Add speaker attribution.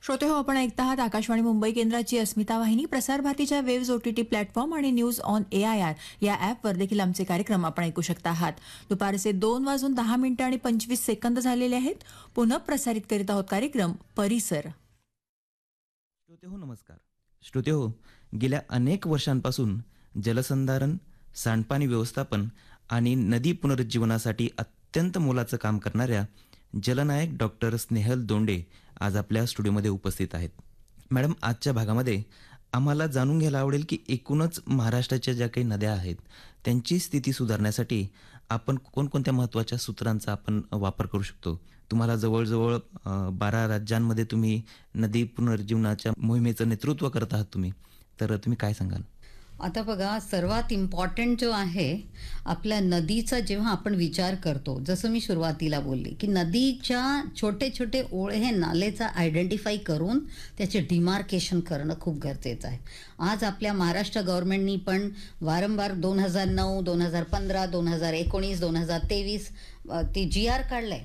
Speaker 1: श्रोते हो, आपण ऐकत आहात आकाशवाणी मुंबई केंद्राची अस्मिता वाहिनी. प्रसार भारतीच्या वेव्ज OTT प्लॅटफॉर्म आणि न्यूज ऑन AIR या ॲपवर देखील आमचे कार्यक्रम आपण ऐकू शकता आहात. दुपारचे 2:10:25 झालेले आहेत. पुन्हा प्रसारित करीत आहोत कार्यक्रम परिसर.
Speaker 2: श्रोते हो, नमस्कार. श्रोते हो, गेल्या अनेक वर्षांपासून जलसंधारण, सांडपाणी व्यवस्थापन आणि नदी पुनरुज्जीवनासाठी अत्यंत मोलाचं काम करणाऱ्या जलनायक डॉक्टर स्नेहल दोंडे आज आपल्या स्टुडिओमध्ये उपस्थित आहेत. मॅडम, आजच्या भागामध्ये आम्हाला जाणून घ्यायला आवडेल की एकूणच महाराष्ट्राच्या ज्या काही नद्या आहेत त्यांची स्थिती सुधारण्यासाठी आपण कोणकोणत्या महत्त्वाच्या सूत्रांचा आपण वापर करू शकतो. तुम्हाला जवळजवळ 12 राज्यांमध्ये तुम्ही नदी पुनरुज्जीवनाच्या मोहिमेचं नेतृत्व करत आहात तुम्ही, तर तुम्ही काय सांगाल?
Speaker 3: आता बघा, सर्वात इम्पॉर्टंट जो आहे आपल्या नदीचा, जेव्हा आपण विचार करतो, जसं मी सुरुवातीला बोलली की नदीच्या छोटे छोटे ओळे हे नालेचा आयडेंटिफाय करून त्याचे डिमार्केशन करणं खूप गरजेचं आहे. आज आपल्या महाराष्ट्र गव्हर्नमेंटनी पण वारंवार 2009, 2015, 2019, 2023 ते GR काढलाय